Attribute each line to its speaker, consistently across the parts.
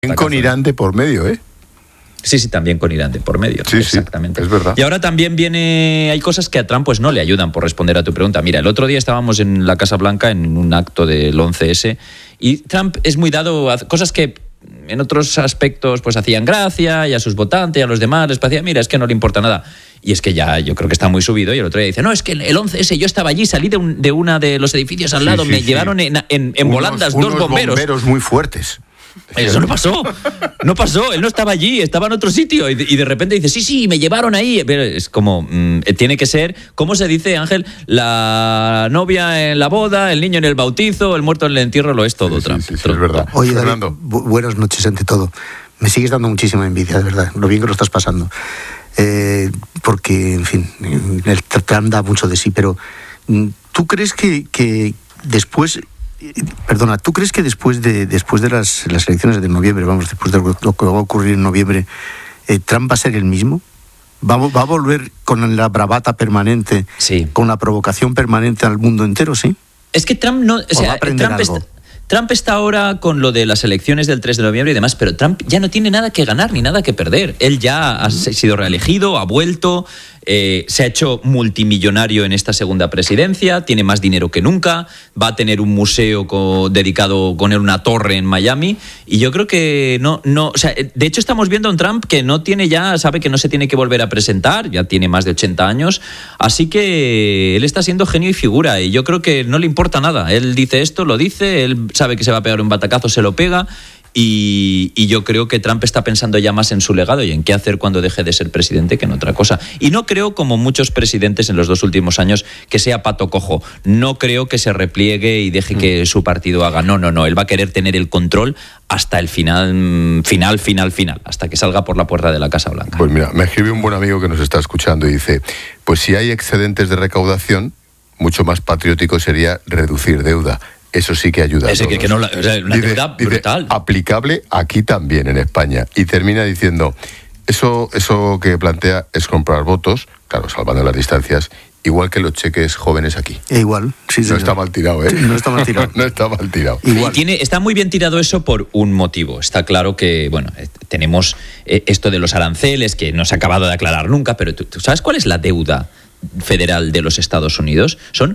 Speaker 1: Con Irán de por medio, ¿eh?
Speaker 2: Sí, también con Irán de por medio.
Speaker 1: Sí,
Speaker 2: exactamente.
Speaker 1: Sí, es verdad.
Speaker 2: Y ahora también hay cosas que a Trump pues no le ayudan, por responder a tu pregunta. Mira, el otro día estábamos en la Casa Blanca en un acto del 11S y Trump es muy dado a cosas que en otros aspectos pues hacían gracia, y a sus votantes y a los demás les parecía, mira, es que no le importa nada. Y es que ya yo creo que está muy subido, y el otro día dice, no, es que el 11S yo estaba allí, salí de uno de los edificios al lado, me llevaron en volandas dos bomberos
Speaker 1: muy fuertes.
Speaker 2: Eso no pasó, él no estaba allí, estaba en otro sitio y de repente dice, sí, me llevaron ahí. Pero es como, tiene que ser, ¿cómo se dice, Ángel? La novia en la boda, el niño en el bautizo, el muerto en el entierro, lo es todo, Trump.
Speaker 1: Sí, es verdad.
Speaker 3: Oye, David, buenas noches ante todo. Me sigues dando muchísima envidia, de verdad, lo bien que lo estás pasando. Porque, en fin, el Trump da mucho de sí, pero ¿tú crees que después... Perdona, ¿tú crees que después de las elecciones de noviembre, después de lo que va a ocurrir en noviembre, Trump va a ser el mismo? ¿Va a volver con la bravata permanente,
Speaker 2: sí,
Speaker 3: con la provocación permanente al mundo entero, sí?
Speaker 2: Es que Trump no... O sea, Trump está ahora con lo de las elecciones del 3 de noviembre y demás, pero Trump ya no tiene nada que ganar ni nada que perder. Él ya ha sido reelegido, ha vuelto, se ha hecho multimillonario en esta segunda presidencia, tiene más dinero que nunca, va a tener un museo dedicado con una torre en Miami, y yo creo que no, o sea, de hecho estamos viendo a un Trump que no tiene ya, sabe que no se tiene que volver a presentar, ya tiene más de 80 años, así que él está siendo genio y figura, y yo creo que no le importa nada. Él dice esto, lo dice, él sabe que se va a pegar un batacazo, se lo pega. Y yo creo que Trump está pensando ya más en su legado y en qué hacer cuando deje de ser presidente que en otra cosa. Y no creo, como muchos presidentes en los 2 últimos años, que sea pato cojo. No creo que se repliegue y deje que su partido haga. No. Él va a querer tener el control hasta el final, hasta que salga por la puerta de la Casa Blanca.
Speaker 1: Pues mira, me escribe un buen amigo que nos está escuchando y dice, pues si hay excedentes de recaudación, mucho más patriótico sería reducir deuda. Eso sí que ayuda.
Speaker 2: Ese que no, una deuda brutal.
Speaker 1: Aplicable aquí también, en España. Y termina diciendo, eso que plantea es comprar votos, claro, salvando las distancias, igual que los cheques jóvenes aquí.
Speaker 3: Igual, sí.
Speaker 1: No está mal tirado, ¿eh?
Speaker 3: No está mal tirado.
Speaker 1: No está mal tirado.
Speaker 3: Igual.
Speaker 2: Está muy bien tirado eso por un motivo. Está claro que, bueno, tenemos esto de los aranceles, que no se ha acabado de aclarar nunca, pero ¿tú sabes cuál es la deuda federal de los Estados Unidos? Son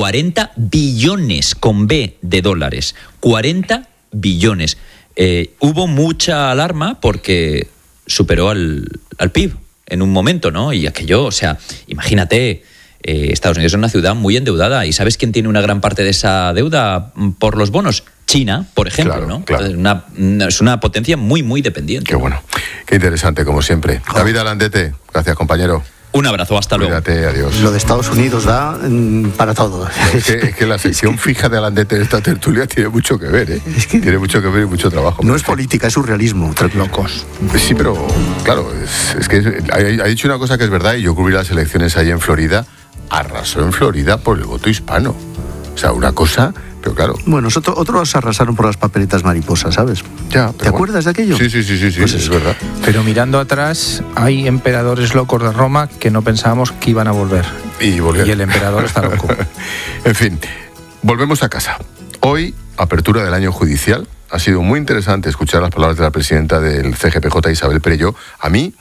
Speaker 2: 40 billones con B de dólares. 40 billones. Hubo mucha alarma porque superó al PIB en un momento, ¿no? Y aquello, o sea, imagínate, Estados Unidos es una ciudad muy endeudada. ¿Y sabes quién tiene una gran parte de esa deuda por los bonos? China, por ejemplo,
Speaker 1: claro,
Speaker 2: ¿no?
Speaker 1: Claro.
Speaker 2: Es una potencia muy, muy dependiente.
Speaker 1: Qué bueno. Qué interesante, como siempre. David Alandete, gracias, compañero.
Speaker 2: Un abrazo, hasta luego.
Speaker 1: Cuídate, adiós.
Speaker 3: Lo de Estados Unidos da para todo.
Speaker 1: Es que la sección fija de Alandete en esta tertulia tiene mucho que ver, ¿eh?
Speaker 3: Es que
Speaker 1: tiene mucho que ver y mucho trabajo.
Speaker 3: No es política, es surrealismo, tres locos.
Speaker 1: Sí, pero claro, es que ha dicho una cosa que es verdad, y yo cubrí las elecciones allí en Florida, arrasó en Florida por el voto hispano. O sea, una cosa... Pero claro.
Speaker 3: Bueno, otros arrasaron por las papeletas mariposas, ¿sabes?
Speaker 1: Ya,
Speaker 3: ¿Te acuerdas de aquello?
Speaker 1: Sí, pues es verdad.
Speaker 4: Pero mirando atrás, hay emperadores locos de Roma que no pensábamos que iban a volver.
Speaker 1: Y volvieron.
Speaker 4: Y el emperador está loco.
Speaker 1: En fin, volvemos a casa. Hoy, apertura del año judicial. Ha sido muy interesante escuchar las palabras de la presidenta del CGPJ, Isabel Perelló. A mí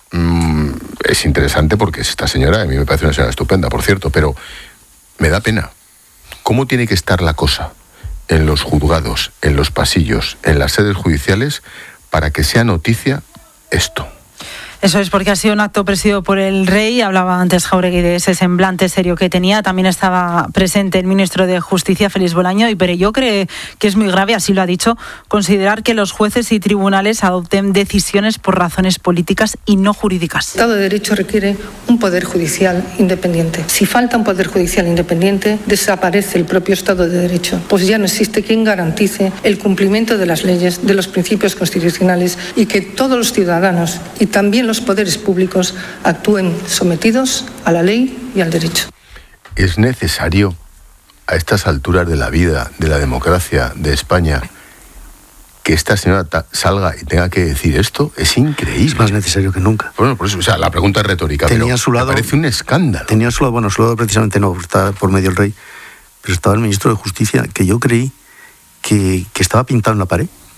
Speaker 1: es interesante porque esta señora, a mí me parece una señora estupenda, por cierto, pero me da pena. ¿Cómo tiene que estar la cosa en los juzgados, en los pasillos, en las sedes judiciales, para que sea noticia esto?
Speaker 5: Eso es, porque ha sido un acto presidido por el rey. Hablaba antes Jáuregui de ese semblante serio que tenía. También estaba presente el ministro de Justicia, Félix Bolaño, y Perelló cree que es muy grave, así lo ha dicho, considerar que los jueces y tribunales adopten decisiones por razones políticas y no jurídicas.
Speaker 6: El Estado de Derecho requiere un poder judicial independiente. Si falta un poder judicial independiente, desaparece el propio Estado de Derecho, pues ya no existe quien garantice el cumplimiento de las leyes, de los principios constitucionales, y que todos los ciudadanos y también los poderes públicos actúen sometidos a la ley y al derecho.
Speaker 1: ¿Es necesario, a estas alturas de la vida, de la democracia de España, que esta señora salga y tenga que decir esto? Es increíble.
Speaker 3: Es más necesario que nunca.
Speaker 1: Bueno, por eso, o sea, la pregunta es retórica,
Speaker 3: tenía
Speaker 1: pero
Speaker 3: a su lado,
Speaker 1: me parece un escándalo.
Speaker 3: Tenía a su lado, bueno, a su lado precisamente no, está por medio el rey, pero estaba el ministro de Justicia, que yo creí que estaba pintado en la pared.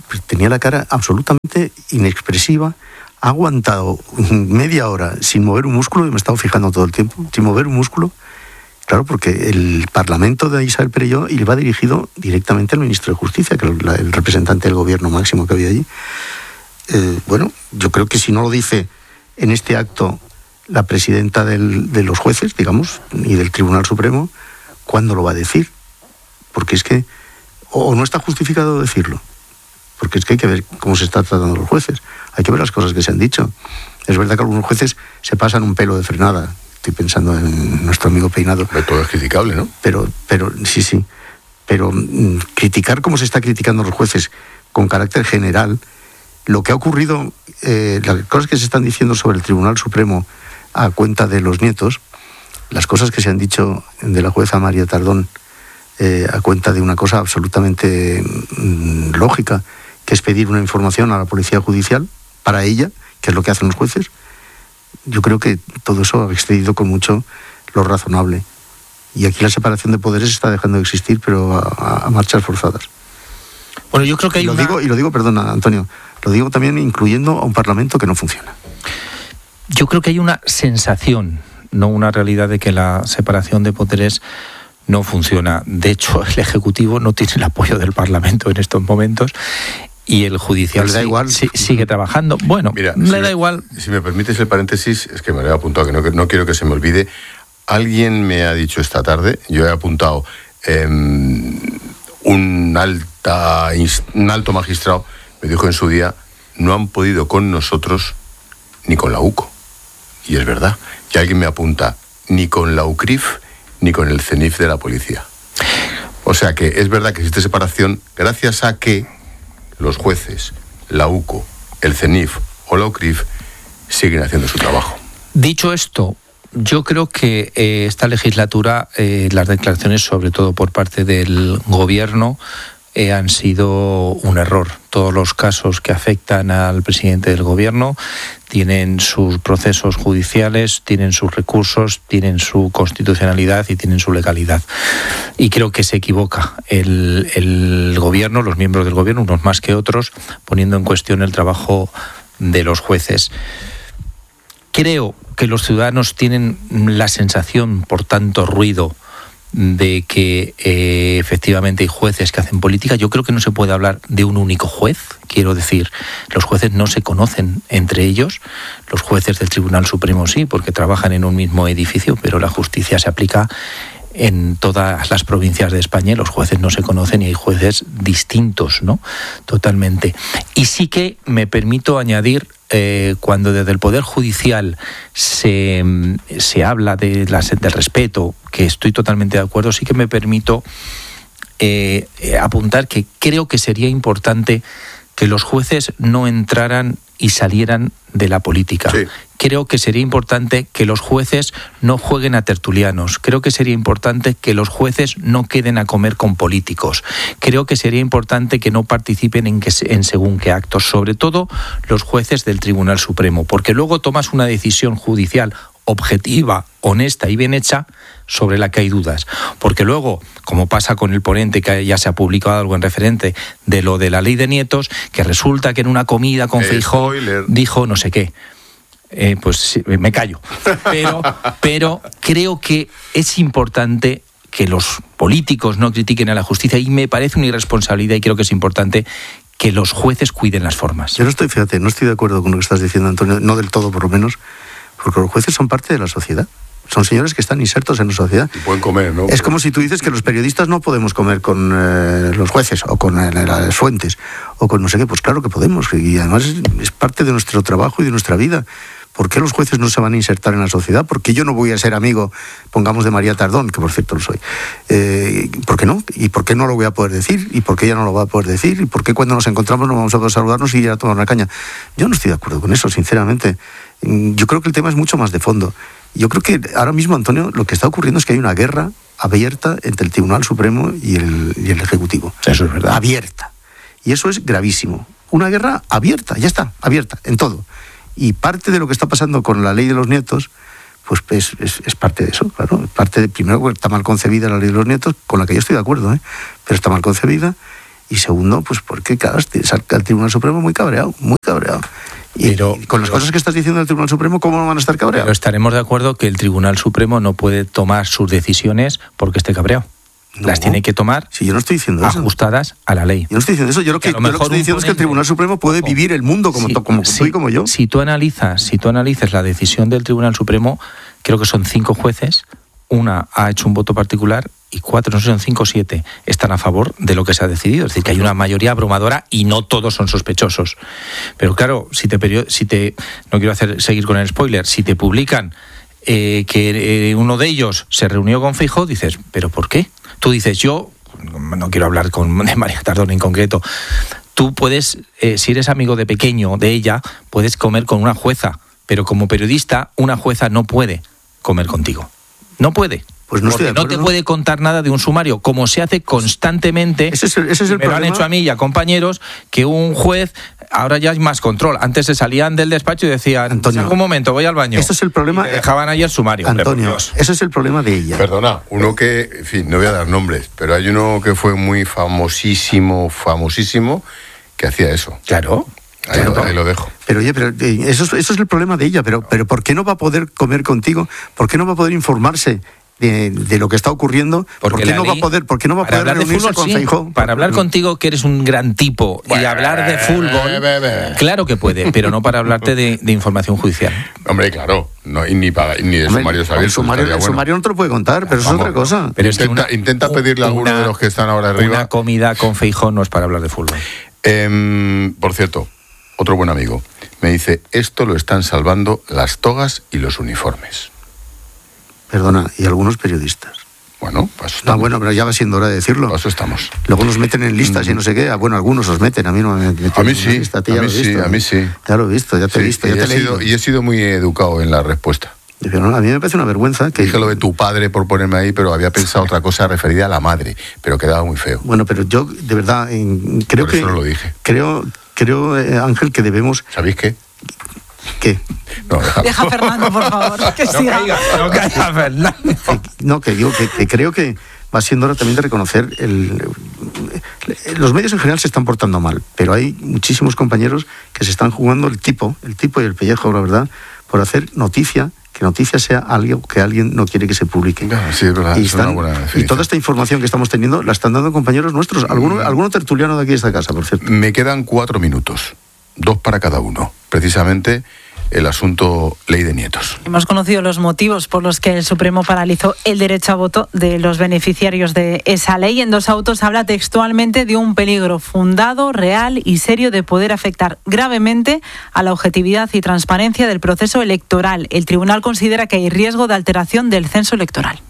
Speaker 3: tenía la cara absolutamente inexpresiva, ha aguantado media hora sin mover un músculo, y me he estado fijando todo el tiempo, sin mover un músculo. Claro, porque el Parlamento de Isabel Perelló iba dirigido directamente al ministro de Justicia, que era el representante del gobierno máximo que había allí. Bueno, yo creo que si no lo dice en este acto la presidenta de los jueces, digamos, y del Tribunal Supremo, ¿cuándo lo va a decir? Porque es que o no está justificado decirlo, porque es que hay que ver cómo se está tratando a los jueces, hay que ver las cosas que se han dicho. Es verdad que algunos jueces se pasan un pelo de frenada, estoy pensando en nuestro amigo Peinado.
Speaker 1: Pero todo es criticable, ¿no?
Speaker 3: Pero sí, pero criticar como se está criticando a los jueces con carácter general, lo que ha ocurrido, las cosas que se están diciendo sobre el Tribunal Supremo a cuenta de los nietos, las cosas que se han dicho de la jueza María Tardón a cuenta de una cosa absolutamente lógica, que es pedir una información a la Policía Judicial para ella, que es lo que hacen los jueces. Yo creo que todo eso ha excedido con mucho lo razonable. Y aquí la separación de poderes está dejando de existir, pero a marchas forzadas.
Speaker 7: Bueno, yo creo que hay
Speaker 3: lo digo, perdona, Antonio, lo digo también incluyendo a un Parlamento que no funciona.
Speaker 7: Yo creo que hay una sensación, no una realidad, de que la separación de poderes no funciona. De hecho, el Ejecutivo no tiene el apoyo del Parlamento en estos momentos y el Judicial sigue trabajando. Bueno, mira, le da igual.
Speaker 1: Si me permites el paréntesis, es que me lo he apuntado, que no quiero que se me olvide. Alguien me ha dicho esta tarde, yo he apuntado, un alto magistrado me dijo en su día, no han podido con nosotros ni con la UCO. Y es verdad. Y alguien me apunta, ni con la UCRIF ni con el CENIF de la policía. O sea que es verdad que existe separación gracias a que los jueces, la UCO, el CENIF o la UCRIF siguen haciendo su trabajo.
Speaker 7: Dicho esto, yo creo que esta legislatura, las declaraciones, sobre todo por parte del Gobierno, han sido un error. Todos los casos que afectan al presidente del Gobierno tienen sus procesos judiciales, tienen sus recursos, tienen su constitucionalidad y tienen su legalidad. Y creo que se equivoca el Gobierno, los miembros del Gobierno, unos más que otros, poniendo en cuestión el trabajo de los jueces. Creo que los ciudadanos tienen la sensación, por tanto ruido, de que efectivamente hay jueces que hacen política. Yo creo que no se puede hablar de un único juez. Quiero decir, los jueces no se conocen entre ellos. Los jueces del Tribunal Supremo sí, porque trabajan en un mismo edificio, pero la justicia se aplica en todas las provincias de España y los jueces no se conocen y hay jueces distintos, ¿no? Totalmente. Y sí que me permito añadir, cuando desde el Poder Judicial se habla del respeto, que estoy totalmente de acuerdo, sí que me permito apuntar que creo que sería importante que los jueces no entraran y salieran de la política. Sí. Creo que sería importante que los jueces no jueguen a tertulianos. Creo que sería importante que los jueces no queden a comer con políticos. Creo que sería importante que no participen en según qué actos, sobre todo los jueces del Tribunal Supremo, porque luego tomas una decisión judicial objetiva, honesta y bien hecha, sobre la que hay dudas. Porque luego, como pasa con el ponente, que ya se ha publicado algo en referente de lo de la ley de nietos, que resulta que en una comida con Feijóo dijo no sé qué. Pues sí, me callo. Pero creo que es importante que los políticos no critiquen a la justicia y me parece una irresponsabilidad y creo que es importante que los jueces cuiden las formas.
Speaker 3: Yo no estoy de acuerdo con lo que estás diciendo, Antonio, no del todo por lo menos, porque los jueces son parte de la sociedad. Son señores que están insertos en la sociedad.
Speaker 1: Y pueden comer, ¿no?
Speaker 3: Es como si tú dices que los periodistas no podemos comer con los jueces o con las fuentes o con no sé qué. Pues claro que podemos, y además es parte de nuestro trabajo y de nuestra vida. ¿Por qué los jueces no se van a insertar en la sociedad? ¿Por qué yo no voy a ser amigo, pongamos, de María Tardón, que por cierto lo soy? ¿Por qué no? ¿Y por qué no lo voy a poder decir? ¿Y por qué ella no lo va a poder decir? ¿Y por qué cuando nos encontramos no vamos a poder saludarnos y ir a tomar una caña? Yo no estoy de acuerdo con eso, sinceramente. Yo creo que el tema es mucho más de fondo. Yo creo que ahora mismo, Antonio, lo que está ocurriendo es que hay una guerra abierta entre el Tribunal Supremo y el Ejecutivo.
Speaker 7: Eso es verdad.
Speaker 3: Abierta. Y eso es gravísimo. Una guerra abierta, ya está, abierta, en todo. Y parte de lo que está pasando con la ley de los nietos, pues es parte de eso, claro. Parte de, primero, está mal concebida la ley de los nietos, con la que yo estoy de acuerdo, pero está mal concebida. Y segundo, pues porque salga el Tribunal Supremo muy cabreado. Pero, y con las cosas que estás diciendo del Tribunal Supremo, ¿cómo no van a estar cabreados?
Speaker 7: Pero estaremos de acuerdo que el Tribunal Supremo no puede tomar sus decisiones porque esté cabreado. No, las tiene que tomar
Speaker 3: yo no estoy diciendo
Speaker 7: ajustadas a la ley.
Speaker 3: Yo no estoy diciendo eso. Yo lo que estoy diciendo es que el Tribunal Supremo puede vivir el mundo como tú y como yo.
Speaker 7: Si tú analizas la decisión del Tribunal Supremo, creo que son 5 jueces, una ha hecho un voto particular y 4, no sé, son 5 o 7, están a favor de lo que se ha decidido. Es decir, que hay una mayoría abrumadora y no todos son sospechosos. Pero claro, no quiero seguir con el spoiler, si te publican que uno de ellos se reunió con Feijóo, dices, ¿pero por qué? Tú dices, yo no quiero hablar de María Tardón en concreto, tú puedes, si eres amigo de pequeño de ella, puedes comer con una jueza, pero como periodista, una jueza no puede comer contigo. No puede.
Speaker 3: Pues no,
Speaker 7: porque no te puede contar nada de un sumario, como se hace constantemente.
Speaker 3: Ese es el
Speaker 7: me
Speaker 3: problema.
Speaker 7: Lo han hecho a mí y a compañeros, que un juez, ahora ya hay más control. Antes se salían del despacho y decían, Antonio, un momento, voy al baño.
Speaker 3: Ese es el problema.
Speaker 7: Y dejaban ahí el sumario.
Speaker 3: Antonio, ese es el problema de ella.
Speaker 1: Perdona, uno que, en fin, no voy a dar nombres, pero hay uno que fue muy famosísimo, que hacía eso.
Speaker 7: Claro.
Speaker 1: Ahí lo dejo.
Speaker 3: Pero oye, eso es el problema de ella. Pero ¿por qué no va a poder comer contigo? ¿Por qué no va a poder informarse de lo que está ocurriendo? ¿Por qué no va a poder reunirse con Feijóo?
Speaker 7: Para hablar contigo, que eres un gran tipo, y hablar de fútbol, claro que puede, pero no para hablarte de información judicial.
Speaker 1: Hombre, claro, ni de sumarios abiertos.
Speaker 3: El sumario no te lo puede contar, pero eso es otra cosa.
Speaker 7: Pero
Speaker 1: intenta pedirle a alguno de los que están ahora arriba.
Speaker 7: Una comida con Feijóo no es para hablar de fútbol.
Speaker 1: Por cierto, otro buen amigo me dice, esto lo están salvando las togas y los uniformes.
Speaker 3: Perdona, y algunos periodistas.
Speaker 1: Bueno, pues estamos.
Speaker 3: Bueno, pero ya va siendo hora de decirlo.
Speaker 1: Paso estamos.
Speaker 3: Luego nos meten en listas y no sé qué. Bueno, algunos os meten, a mí no me meten.
Speaker 1: A mí sí, a mí sí.
Speaker 3: Ya lo he visto, ya te he visto, ya te he leído.
Speaker 1: Y he sido muy educado en la respuesta.
Speaker 3: Pero no, a mí me parece una vergüenza que...
Speaker 1: Dije lo de tu padre por ponerme ahí, pero había pensado otra cosa referida a la madre, pero quedaba muy feo.
Speaker 3: Bueno, pero yo, de verdad, creo
Speaker 1: por
Speaker 3: que...
Speaker 1: eso no lo dije.
Speaker 3: Creo, Ángel, que debemos...
Speaker 1: ¿Sabéis qué?
Speaker 3: ¿Qué?
Speaker 1: No,
Speaker 5: deja a Fernando, por favor, que siga.
Speaker 7: No caiga Fernando.
Speaker 3: No, que digo que creo que va siendo hora también de reconocer los medios en general se están portando mal, pero hay muchísimos compañeros que se están jugando el tipo y el pellejo, la verdad, por hacer noticia, que noticia sea algo que alguien no quiere que se publique.
Speaker 1: Sí, es verdad, es una buena definición.
Speaker 3: Y toda esta información que estamos teniendo la están dando compañeros nuestros, alguno tertuliano de aquí de esta casa, por cierto.
Speaker 1: Me quedan 4 minutos, 2 para cada uno. Precisamente el asunto ley de nietos.
Speaker 5: Hemos conocido los motivos por los que el Supremo paralizó el derecho a voto de los beneficiarios de esa ley. En 2 autos habla textualmente de un peligro fundado, real y serio de poder afectar gravemente a la objetividad y transparencia del proceso electoral. El tribunal considera que hay riesgo de alteración del censo electoral.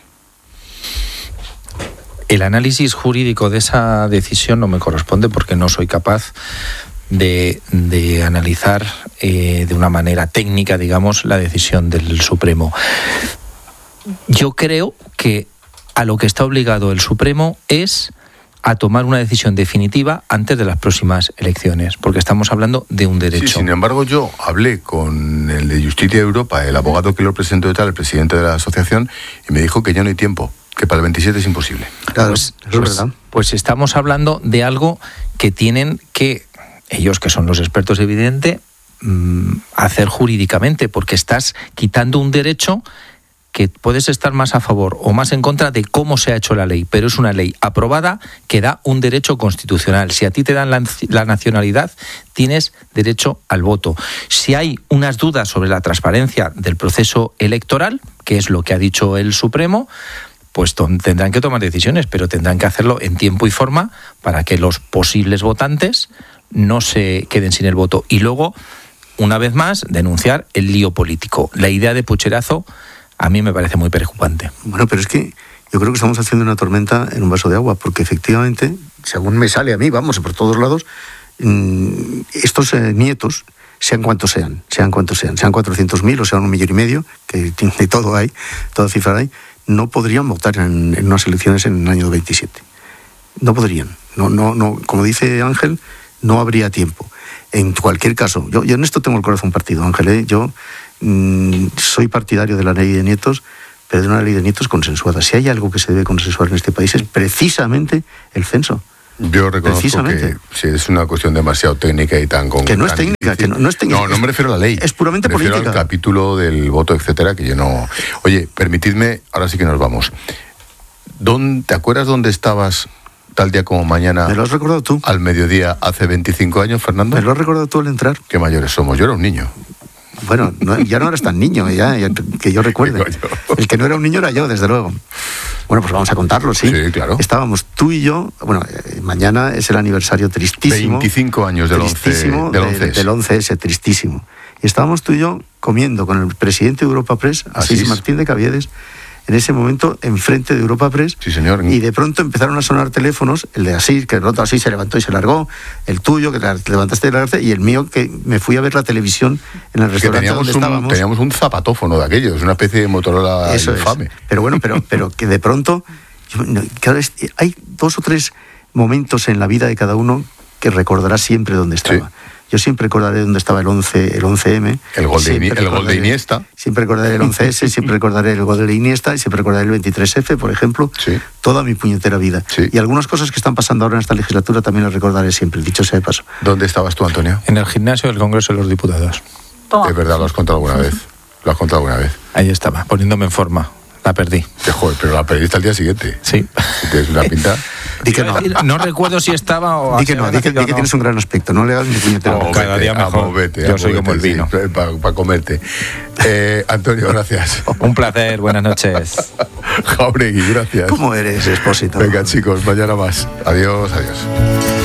Speaker 7: El análisis jurídico de esa decisión no me corresponde porque no soy capaz de analizar de una manera técnica, digamos, la decisión del Supremo. Yo creo que a lo que está obligado el Supremo es a tomar una decisión definitiva antes de las próximas elecciones, porque estamos hablando de un derecho.
Speaker 1: Sí, sin embargo, yo hablé con el de Justicia de Europa, el abogado que lo presentó y tal, el presidente de la asociación, y me dijo que ya no hay tiempo, que para el 27 es imposible.
Speaker 3: Claro, es verdad.
Speaker 7: Pues estamos hablando de algo que tienen que ellos, que son los expertos, evidente, hacer jurídicamente, porque estás quitando un derecho que puedes estar más a favor o más en contra de cómo se ha hecho la ley, pero es una ley aprobada que da un derecho constitucional. Si a ti te dan la nacionalidad, tienes derecho al voto. Si hay unas dudas sobre la transparencia del proceso electoral, que es lo que ha dicho el Supremo, pues tendrán que tomar decisiones, pero tendrán que hacerlo en tiempo y forma para que los posibles votantes no se queden sin el voto. Y luego, una vez más, denunciar el lío político. La idea de pucherazo a mí me parece muy preocupante.
Speaker 3: Bueno, pero es que yo creo que estamos haciendo una tormenta en un vaso de agua, porque efectivamente, según me sale a mí, vamos, por todos lados, estos nietos, sean cuantos sean 400.000 o sean 1,5 millones, que de todo hay, toda cifra hay, no podrían votar en unas elecciones en el año 27. No podrían. No, como dice Ángel, no habría tiempo. En cualquier caso, yo en esto tengo el corazón partido, Ángel, yo soy partidario de la ley de nietos, pero de una ley de nietos consensuada. Si hay algo que se debe consensuar en este país es precisamente el censo.
Speaker 1: Yo reconozco que si es una cuestión demasiado técnica y tan concreta.
Speaker 3: Que no es técnica, que no es técnica.
Speaker 1: No me refiero a la ley.
Speaker 3: Es puramente política.
Speaker 1: Me refiero al capítulo del voto, etcétera, que yo no... Oye, permitidme, ahora sí que nos vamos. ¿Te acuerdas dónde estabas tal día como mañana?
Speaker 3: ¿Me lo has recordado tú?
Speaker 1: Al mediodía hace 25 años, Fernando.
Speaker 3: ¿Me lo has recordado tú al entrar?
Speaker 1: ¿Qué mayores somos? Yo era un niño.
Speaker 3: Bueno, ya no eres tan niño, ya que yo recuerde. El que no era un niño era yo, desde luego. Bueno, pues vamos a contarlo, ¿sí?
Speaker 1: Sí, claro.
Speaker 3: Estábamos tú y yo, bueno, mañana es el aniversario tristísimo.
Speaker 1: 25 años del
Speaker 3: 11S, tristísimo. Y estábamos tú y yo comiendo con el presidente de Europa Press, Asís Martín de Caviedes, en ese momento enfrente de Europa Press.
Speaker 1: Sí, señor.
Speaker 3: Y de pronto empezaron a sonar teléfonos, el de Asís, que el otro Asís se levantó y se largó, el tuyo, que te levantaste y largaste, y el mío, que me fui a ver la televisión en el restaurante donde estábamos.
Speaker 1: Teníamos un zapatófono de aquellos, una especie de Motorola infame.
Speaker 3: Pero bueno, pero que de pronto, hay 2 o 3 momentos en la vida de cada uno que recordará siempre dónde estaba. Sí. Yo siempre recordaré dónde estaba el 11M.
Speaker 1: El gol de Iniesta.
Speaker 3: Siempre recordaré el 11S, siempre recordaré el gol de Iniesta y siempre recordaré el 23F, por ejemplo.
Speaker 1: Sí.
Speaker 3: Toda mi puñetera vida.
Speaker 1: Sí.
Speaker 3: Y algunas cosas que están pasando ahora en esta legislatura también las recordaré siempre, dicho sea de paso.
Speaker 1: ¿Dónde estabas tú, Antonio?
Speaker 4: En el gimnasio del Congreso de los Diputados.
Speaker 5: Toma.
Speaker 1: Es verdad, lo has contado alguna vez. Lo has contado alguna vez.
Speaker 4: Ahí estaba, poniéndome en forma. La perdí.
Speaker 1: Joder, pero la perdiste al día siguiente.
Speaker 4: Sí.
Speaker 1: ¿Tienes una pinta?
Speaker 3: Di que no.
Speaker 4: No recuerdo si estaba o...
Speaker 3: Di que no, di que tienes un gran aspecto. No le hagas ni puñetera.
Speaker 4: Cada día mejor. Yo soy como el vino.
Speaker 1: Sí, para comerte. Antonio, gracias.
Speaker 4: Un placer, buenas noches.
Speaker 1: Jauregui, gracias.
Speaker 3: ¿Cómo eres, Expósito?
Speaker 1: Venga, chicos, mañana más. Adiós, adiós.